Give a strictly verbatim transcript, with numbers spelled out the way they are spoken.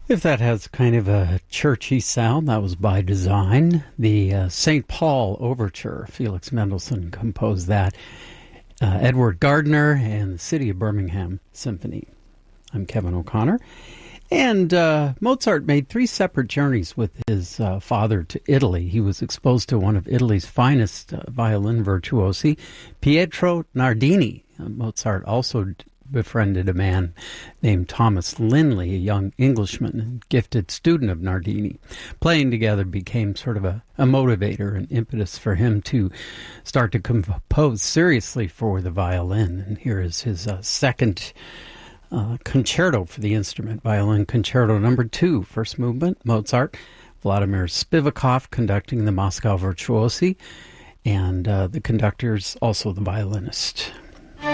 If that has kind of a churchy sound, that was by design. The uh, Saint Paul Overture, Felix Mendelssohn composed that. Uh, Edward Gardner and the City of Birmingham Symphony. I'm Kevin O'Connor. And uh, Mozart made three separate journeys with his uh, father to Italy. He was exposed to one of Italy's finest uh, violin virtuosi, Pietro Nardini. Uh, Mozart also befriended a man named Thomas Linley, a young Englishman and gifted student of Nardini. Playing together became sort of a, a motivator, an impetus for him to start to compose seriously for the violin. And here is his uh, second uh, concerto for the instrument, Violin Concerto number two, first movement, Mozart, Vladimir Spivakov conducting the Moscow Virtuosi, and uh, the conductor's also the violinist.